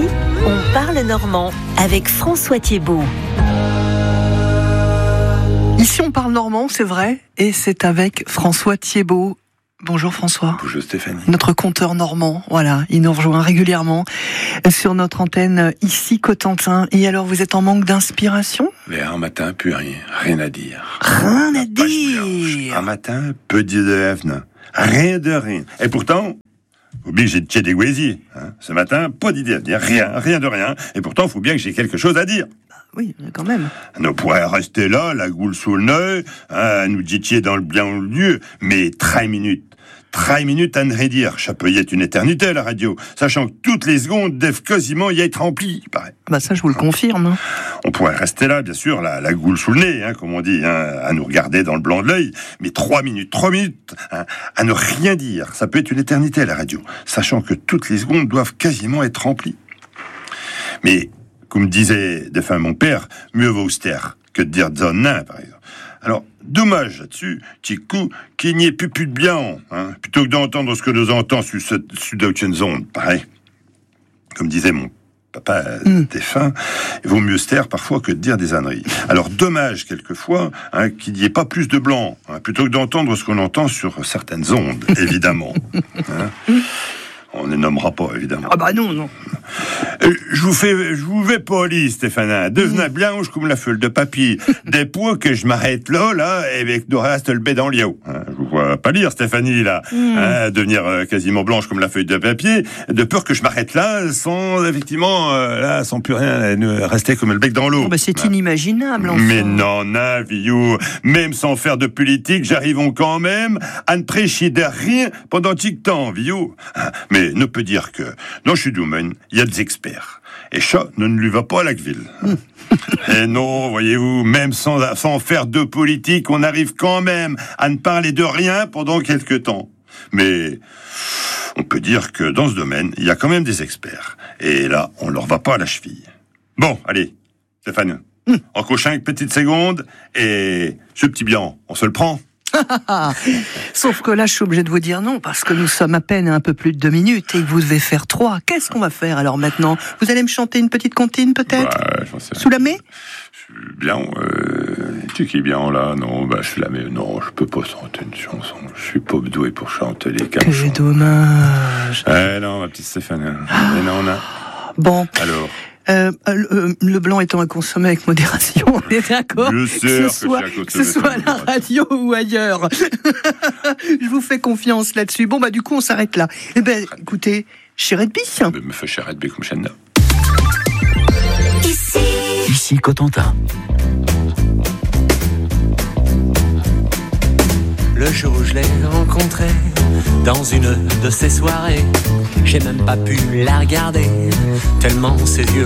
Ici, on parle normand avec François Thiébaut. Ici, on parle normand, c'est vrai, et c'est avec François Thiébaut. Bonjour François. Bonjour Stéphanie. Notre conteur normand, voilà, il nous rejoint régulièrement sur notre antenne ici Cotentin. Et alors, vous êtes en manque d'inspiration ? Mais un matin, plus rien à dire. Rien à dire. Un matin, peu dire de Hefne. Rien de rien. Et pourtant, faut bien que j'ai de des Guézi. Ce matin, pas d'idée à dire, rien de rien. Et pourtant, faut bien que j'ai quelque chose à dire. Oui, quand même. On pourrait rester là, la goule sous le nez, nous ditcher dans le bien ou le lieu, mais 30 minutes à ne rien dire. Ça peut y être une éternité, la radio, sachant que toutes les secondes doivent quasiment y être remplies, il paraît. Bah ça, je vous le confirme. On pourrait rester là, bien sûr, la goule sous le nez, comme on dit, à nous regarder dans le blanc de l'œil, mais 3 minutes, à ne rien dire. Ça peut être une éternité, la radio, sachant que toutes les secondes doivent quasiment être remplies. Mais, comme disait de fin mon père, mieux vaut austère que de dire nain, par exemple. Alors, dommage là-dessus, Tikou, qu'il n'y ait plus de bien, plutôt que d'entendre ce que nous entendons sur d'autres ondes, pareil. Comme disait mon papa défunt, il vaut mieux se taire parfois que de dire des âneries. Alors, dommage, quelquefois, qu'il n'y ait pas plus de blanc, plutôt que d'entendre ce qu'on entend sur certaines ondes, évidemment. On ne nommera pas, évidemment. Ah bah non. Je vous vais poli, Stéphane. Devenez blanche comme la feuille de papier. Des poids que je m'arrête là, et avec le reste le bé dans le liao. Je vous vois pas lire, Stéphanie, là. Devenir quasiment blanche comme la feuille de papier, de peur que je m'arrête là, sans, effectivement, sans plus rien, rester comme le bec dans l'eau. Oh bah c'est inimaginable, enfin. Mais non, vieux. Même sans faire de politique, j'arrive quand même à ne prêcher de rien pendant tic temps, vieux. Mais ne peut dire que, dans ce domaine, il y a des experts. Et ça ne lui va pas à la ville. Et non, voyez-vous, même sans faire de politique, on arrive quand même à ne parler de rien pendant quelque temps. Mais on peut dire que dans ce domaine, il y a quand même des experts. Et là, on leur va pas à la cheville. Bon, allez, Stéphane, encore 5 petites secondes, et ce petit bien, on se le prend ? Sauf que là, je suis obligé de vous dire non, parce que nous sommes à peine à un peu plus de 2 minutes et que vous devez faire 3. Qu'est-ce qu'on va faire alors maintenant ? Vous allez me chanter une petite comptine peut-être ? Sous la main ? Bien, tu qui es bien là ? Non, je suis la main. Non, je peux pas chanter une chanson. Je suis pas doué pour chanter les cançons. Quel dommage. Non, ma petite Stéphane. Non, Bon. Alors. Le blanc étant à consommer avec modération, on est d'accord. Que ce soit à la radio ou ailleurs. Je vous fais confiance là-dessus. Bon, du coup, on s'arrête là. Écoutez, Chéretbi. Me fait Chéretbi comme Channa. Ici Cotentin. Le jour où je l'ai rencontrée dans une de ces soirées, j'ai même pas pu la regarder, tellement ses yeux